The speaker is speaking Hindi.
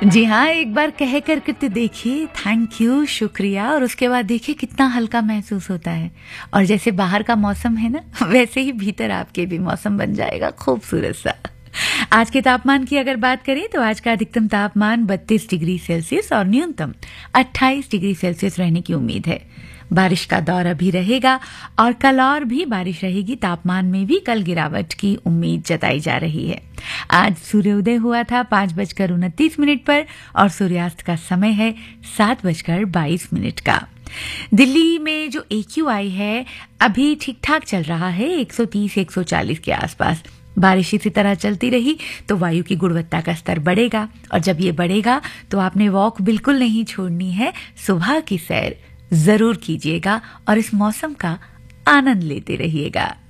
जी हाँ, एक बार कह कर के तो देखिए, थैंक यू, शुक्रिया, और उसके बाद देखिए कितना हल्का महसूस होता है। और जैसे बाहर का मौसम है ना, वैसे ही भीतर आपके भी मौसम बन जाएगा खूबसूरत सा। आज के तापमान की अगर बात करें तो आज का अधिकतम तापमान 32 डिग्री सेल्सियस और न्यूनतम 28 डिग्री सेल्सियस रहने की उम्मीद है। बारिश का दौर अभी रहेगा और कल और भी बारिश रहेगी। तापमान में भी कल गिरावट की उम्मीद जताई जा रही है। आज सूर्योदय हुआ था 5:29 पर और सूर्यास्त का समय है 7:22 का। दिल्ली में जो AQI है अभी ठीक ठाक चल रहा है, 130-140 के आसपास। बारिश इसी तरह चलती रही तो वायु की गुणवत्ता का स्तर बढ़ेगा, और जब ये बढ़ेगा तो आपने वॉक बिल्कुल नहीं छोड़नी है। सुबह की सैर जरूर कीजिएगा और इस मौसम का आनंद लेते रहिएगा।